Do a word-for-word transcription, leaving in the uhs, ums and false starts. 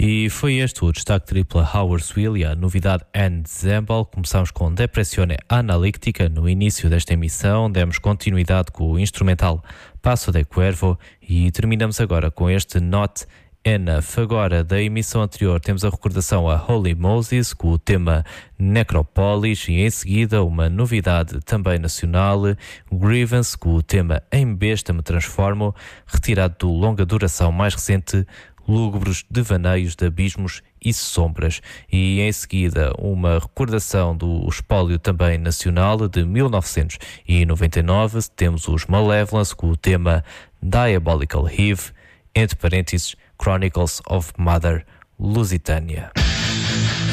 E foi este o destaque tripla Howard Will e a novidade Ensemble. Começamos com Depressione Analítica no início desta emissão, demos continuidade com o instrumental Passo de Cuervo e terminamos agora com este Not Enough. Agora, da emissão anterior, temos a recordação a Holy Moses com o tema Necropolis e em seguida uma novidade também nacional, Grievance com o tema Em Besta Me Transformo, retirado do longa duração mais recente Lúgubros Devaneios de Abismos e Sombras. E em seguida uma recordação do espólio também nacional de mil novecentos e noventa e nove, temos os Malevolence com o tema Diabolical Heave, entre parênteses Chronicles of Mother Lusitania.